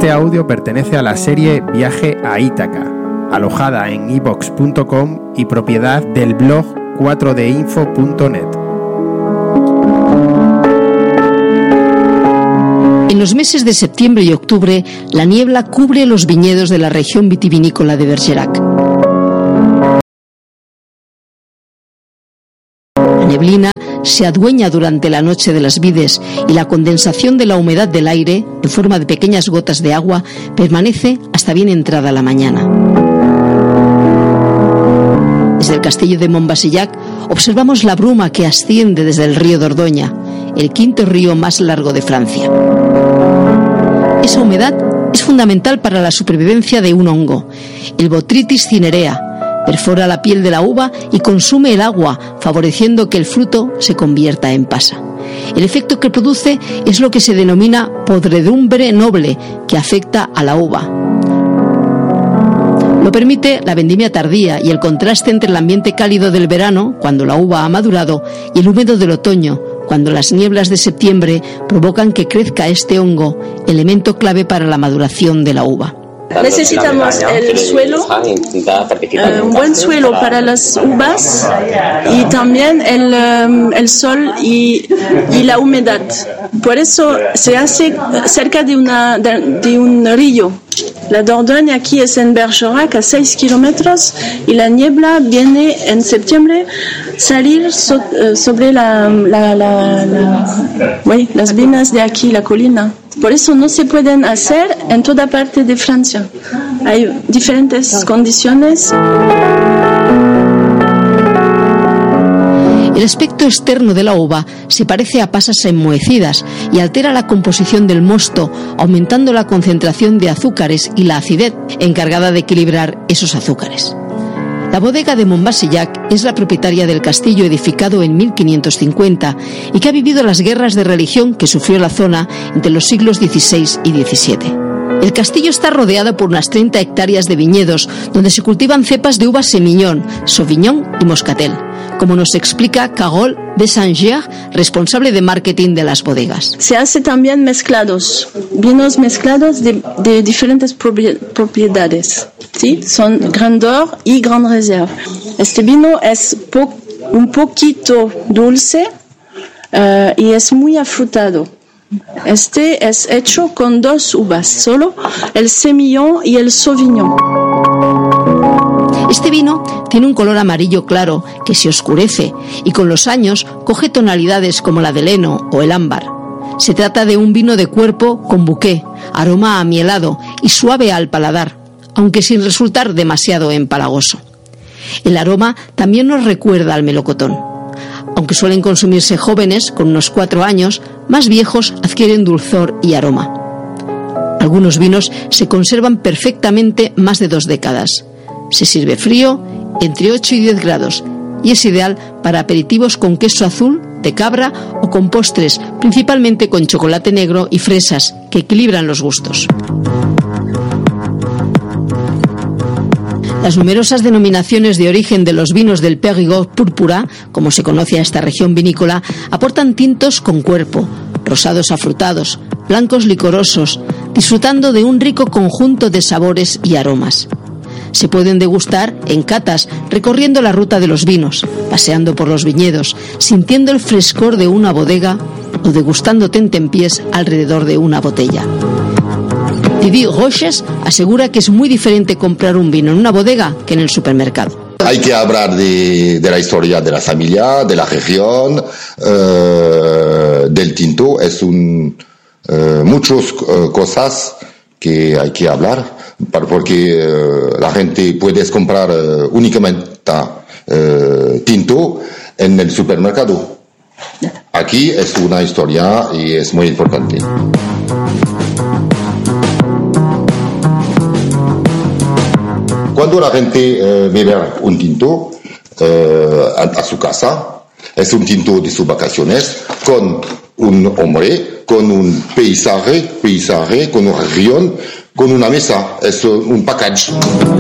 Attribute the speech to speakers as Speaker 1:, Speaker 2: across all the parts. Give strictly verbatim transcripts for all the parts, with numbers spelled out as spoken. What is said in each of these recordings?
Speaker 1: Este audio pertenece a la serie Viaje a Ítaca, alojada en i vox punto com y propiedad del blog cuatro d info punto net.
Speaker 2: En los meses de septiembre y octubre, la niebla cubre los viñedos de la región vitivinícola de Bergerac. La neblina se adueña durante la noche de las vides y la condensación de la humedad del aire, en forma de pequeñas gotas de agua, permanece hasta bien entrada la mañana. Desde el castillo de Montbazillac observamos la bruma que asciende desde el río Dordoña, el quinto río más largo de Francia. Esa humedad es fundamental para la supervivencia de un hongo, el Botrytis cinerea. Perfora la piel de la uva y consume el agua, favoreciendo que el fruto se convierta en pasa. El efecto que produce es lo que se denomina podredumbre noble, que afecta a la uva. Lo permite la vendimia tardía y el contraste entre el ambiente cálido del verano, cuando la uva ha madurado, y el húmedo del otoño, cuando las nieblas de septiembre provocan que crezca este hongo, elemento clave para la maduración de la uva.
Speaker 3: Necesitamos el suelo, eh, un buen suelo para las uvas y también el, um, el sol y, y la humedad. Por eso se hace cerca de, una, de, de un río. La Dordogne aquí es en Bergerac, a seis kilómetros, y la niebla viene en septiembre salir so, uh, sobre la, la, la, la, oui, las viñas de aquí, la colina. Por eso no se pueden hacer en toda parte de Francia. Hay diferentes condiciones.
Speaker 2: El aspecto externo de la uva se parece a pasas enmohecidas y altera la composición del mosto, aumentando la concentración de azúcares y la acidez encargada de equilibrar esos azúcares. La bodega de Montbazillac es la propietaria del castillo edificado en mil quinientos cincuenta y que ha vivido las guerras de religión que sufrió la zona entre los siglos dieciséis y diecisiete. El castillo está rodeado por unas treinta hectáreas de viñedos donde se cultivan cepas de uva Semillon, Sauvignon y Moscatel, como nos explica Carole Bessanger, responsable de marketing de las bodegas.
Speaker 3: Se hace también mezclados, vinos mezclados de, de diferentes propiedades, ¿sí? Son Grandeur y Grand Reserve. Este vino es po- un poquito dulce uh, y es muy afrutado. Este es hecho con dos uvas, solo el Semillon y el Sauvignon.
Speaker 2: Este vino tiene un color amarillo claro que se oscurece y con los años coge tonalidades como la del heno o el ámbar. Se trata de un vino de cuerpo con bouquet, aroma amielado y suave al paladar, aunque sin resultar demasiado empalagoso. El aroma también nos recuerda al melocotón. Aunque suelen consumirse jóvenes, con unos cuatro años, más viejos adquieren dulzor y aroma. Algunos vinos se conservan perfectamente más de dos décadas. Se sirve frío, entre ocho y diez grados, y es ideal para aperitivos con queso azul, de cabra o con postres, principalmente con chocolate negro y fresas, que equilibran los gustos. Las numerosas denominaciones de origen de los vinos del Périgord púrpura, como se conoce a esta región vinícola, aportan tintos con cuerpo, rosados afrutados, blancos licorosos, disfrutando de un rico conjunto de sabores y aromas. Se pueden degustar en catas, recorriendo la ruta de los vinos, paseando por los viñedos, sintiendo el frescor de una bodega o degustando tentempiés alrededor de una botella. Didier Roches asegura que es muy diferente comprar un vino en una bodega que en el supermercado.
Speaker 4: Hay que hablar de, de la historia de la familia, de la región, eh, del tinto. Es un eh, muchas eh, cosas que hay que hablar, porque eh, la gente puede comprar eh, únicamente eh, tinto en el supermercado. Aquí es una historia y es muy importante. Cuando la gente eh, bebe un tinto eh, a, a su casa, es un tinto de sus vacaciones, con un hombre, con un paisaje, paisaje, con un rión, con una mesa, es un package.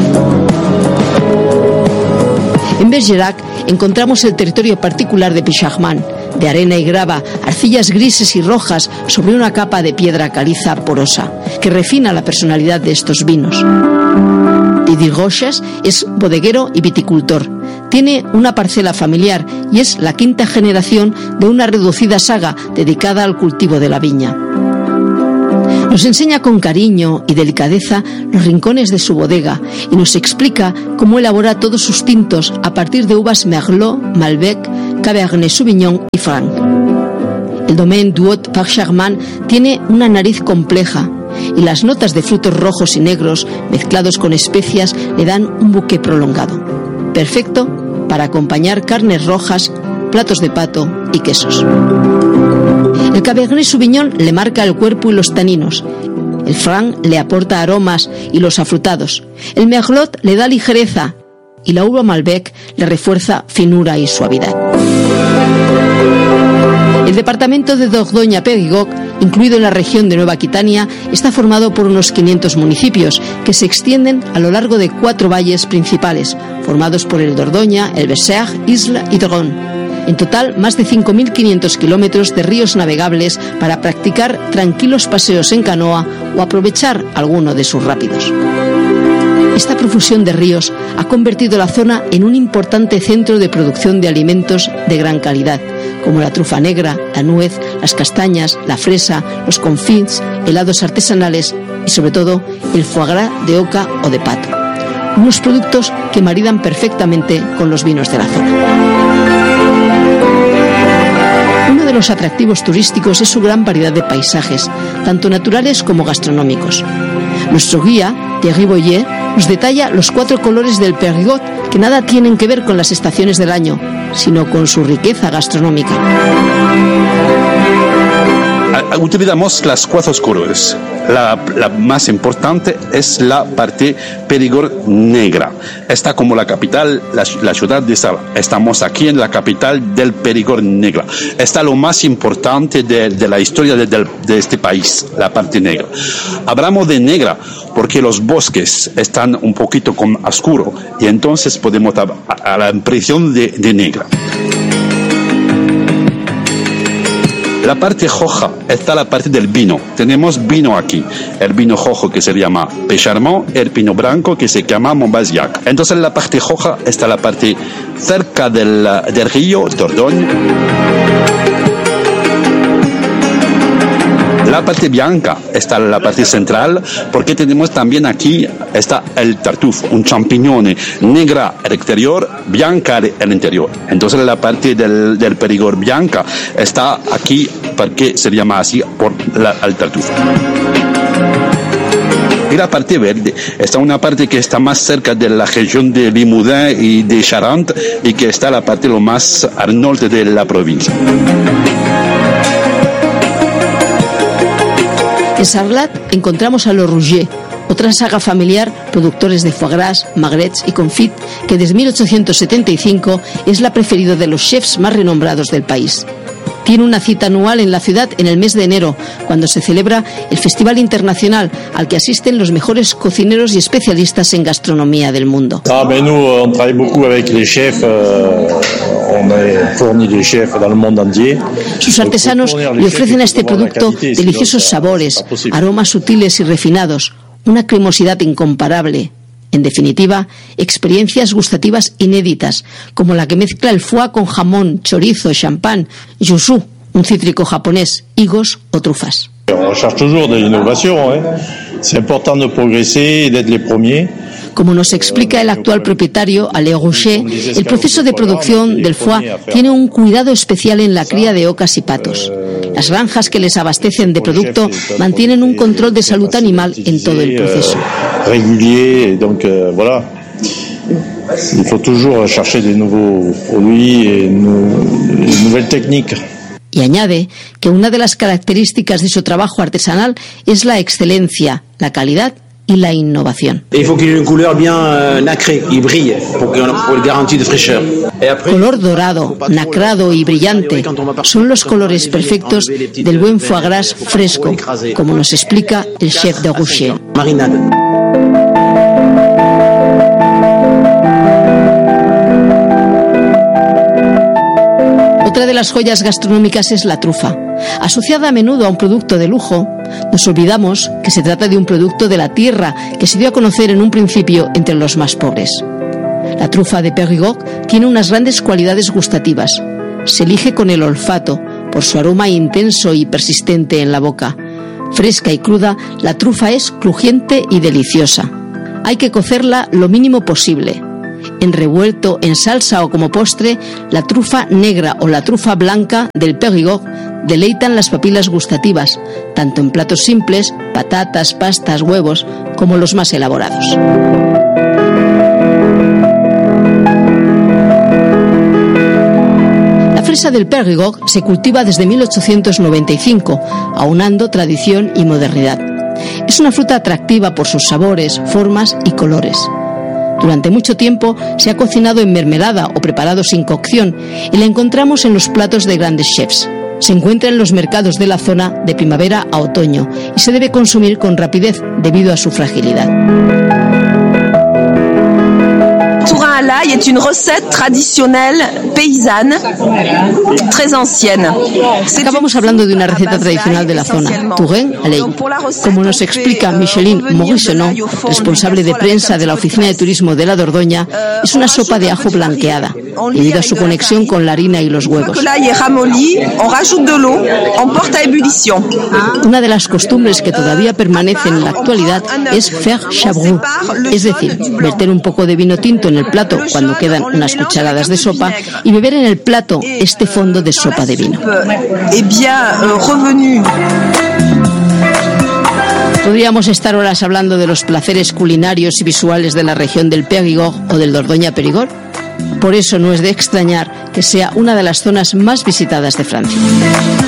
Speaker 2: En Bergerac encontramos el territorio particular de Pichachman, de arena y grava, arcillas grises y rojas sobre una capa de piedra caliza porosa. que refina la personalidad de estos vinos. Didier Roches es bodeguero y viticultor. Tiene una parcela familiar y es la quinta generación de una reducida saga dedicada al cultivo de la viña. Nos enseña con cariño y delicadeza los rincones de su bodega y nos explica cómo elabora todos sus tintos a partir de uvas Merlot, Malbec, Cabernet Sauvignon y Franc. El Domaine du Haut-Charmant tiene una nariz compleja y las notas de frutos rojos y negros mezclados con especias le dan un buque prolongado, perfecto para acompañar carnes rojas, platos de pato y quesos. El Cabernet Sauvignon le marca el cuerpo y los taninos. El Franc le aporta aromas y los afrutados. El Merlot le da ligereza y la uva Malbec le refuerza finura y suavidad. El departamento de Dordogne-Périgord, incluido en la región de Nueva Aquitania, está formado por unos quinientos municipios que se extienden a lo largo de cuatro valles principales, formados por el Dordoña, el Besère, Isle y Dronne. En total, más de cinco mil quinientos kilómetros de ríos navegables para practicar tranquilos paseos en canoa o aprovechar alguno de sus rápidos. Esta profusión de ríos ha convertido la zona en un importante centro de producción de alimentos de gran calidad, como la trufa negra, la nuez, las castañas, la fresa, los confits, helados artesanales y, sobre todo, el foie gras de oca o de pato. Unos productos que maridan perfectamente con los vinos de la zona. Uno de los atractivos turísticos es su gran variedad de paisajes, tanto naturales como gastronómicos. Nuestro guía, Thierry Boyer, nos detalla los cuatro colores del Périgord que nada tienen que ver con las estaciones del año, sino con su riqueza gastronómica.
Speaker 5: Utilizamos las cuatro colores. La, la más importante es la parte Périgord negra. Está como la capital, la, la ciudad de Sal. Estamos aquí en la capital del Périgord negra. Está lo más importante de, de la historia de, de, de este país, la parte negra. Hablamos de negra porque los bosques están un poquito con oscuro y entonces podemos dar a, a la impresión de, de negra. La parte roja está la parte del vino. Tenemos vino aquí. El vino rojo que se llama Pécharmont, el vino blanco que se llama Montbazillac. Entonces la parte roja está la parte cerca del, del río Dordogne. La parte blanca está en la parte central porque tenemos también aquí está el tartufo, un champiñón negra al exterior, blanca al interior. Entonces la parte del, del Périgord blanca está aquí porque se llama así por la, el tartufo. Y la parte verde está una parte que está más cerca de la región de Limousin y de Charente y que está la parte lo más al norte de la provincia.
Speaker 2: En Sarlat encontramos a los Rouget, otra saga familiar, productores de foie gras, magrets y confit, que desde mil ochocientos setenta y cinco es la preferida de los chefs más renombrados del país. Tiene una cita anual en la ciudad en el mes de enero, cuando se celebra el Festival Internacional, al que asisten los mejores cocineros y especialistas en gastronomía del mundo.
Speaker 6: Ah, ben nous, on travaille beaucoup avec les chefs. Euh, on est fourni des chefs dans le monde entier.
Speaker 2: Sus artesanos le ofrecen a este producto deliciosos sabores, aromas sutiles y refinados, una cremosidad incomparable. En definitiva, experiencias gustativas inéditas, como la que mezcla el foie con jamón, chorizo, champán, yuzu, un cítrico japonés, higos o trufas.
Speaker 6: On cherche toujours de l'innovation, ¿eh? C'est important de progresser et d'être les premiers.
Speaker 2: Como nos explica el actual propietario, Alain Rouget, el proceso de producción del foie tiene un cuidado especial en la cría de ocas y patos. Las granjas que les abastecen de producto mantienen un control de salud animal en todo el proceso.
Speaker 6: Régulier, donc euh, voilà. Il faut toujours chercher de nouveaux produits et de nouvelles techniques.
Speaker 2: Y añade que una de las características de su trabajo artesanal es la excelencia, la calidad y la innovación. Color dorado, nacrado y brillante son los colores perfectos del buen foie gras fresco, como nos explica el chef de Rouget. Otra de las joyas gastronómicas es la trufa. Asociada a menudo a un producto de lujo, Nos olvidamos que se trata de un producto de la tierra que se dio a conocer en un principio entre los más pobres. La trufa de Périgord tiene unas grandes cualidades gustativas. Se elige con el olfato por su aroma intenso y persistente en la boca. Fresca y cruda, la trufa es crujiente y deliciosa. Hay que cocerla lo mínimo posible. En revuelto, en salsa o como postre, la trufa negra o la trufa blanca del Périgord deleitan las papilas gustativas, tanto en platos simples, patatas, pastas, huevos, como los más elaborados. La fresa del Périgord se cultiva desde mil ochocientos noventa y cinco, aunando tradición y modernidad. Es una fruta atractiva por sus sabores, formas y colores. Durante mucho tiempo se ha cocinado en mermelada o preparado sin cocción y la encontramos en los platos de grandes chefs. Se encuentra en los mercados de la zona de primavera a otoño y se debe consumir con rapidez debido a su fragilidad.
Speaker 7: Tourin à l'ail est une recette traditionnelle paysanne très ancienne.
Speaker 2: Acabamos hablando de una receta tradicional de la zona, Tourin à l'ail. Como nos explica Micheline Morisonneau, responsable de prensa de la Oficina de Turismo de la Dordoña, es una sopa de ajo blanqueada, debido a su conexión con la harina y los huevos. Una de las costumbres que todavía permanecen en la actualidad es faire chabroux, es decir, verter un poco de vino tinto en el plato cuando quedan unas cucharadas de sopa y beber en el plato este fondo de sopa de vino. Podríamos estar horas hablando de los placeres culinarios y visuales de la región del Périgord o del Dordoña-Périgord. Por eso no es de extrañar que sea una de las zonas más visitadas de Francia.